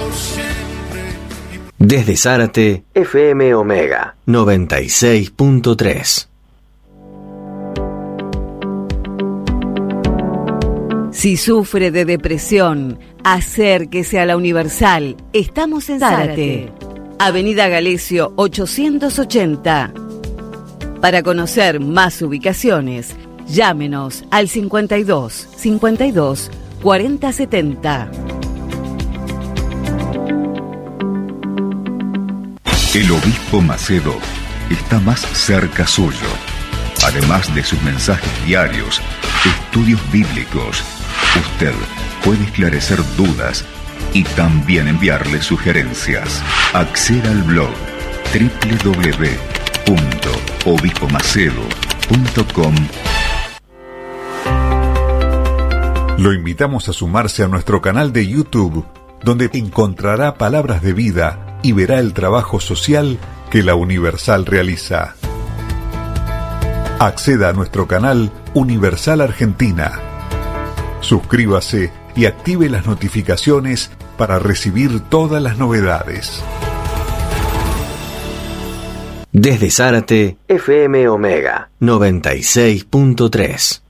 Desde Zárate, FM Omega 96.3. Si sufre de depresión, acérquese a la Universal. Estamos en Zárate, Avenida Galecio 880. Para conocer más ubicaciones, llámenos al 52 52 40 70. El obispo Macedo está más cerca suyo. Además de sus mensajes diarios, estudios bíblicos, usted puede esclarecer dudas y también enviarle sugerencias. Acceda al blog www.obispomacedo.com. Lo invitamos a sumarse a nuestro canal de YouTube, donde encontrará palabras de vida y verá el trabajo social que la Universal realiza. Acceda a nuestro canal Universal Argentina. Suscríbase y active las notificaciones para recibir todas las novedades. Desde Zárate, FM Omega 96.3.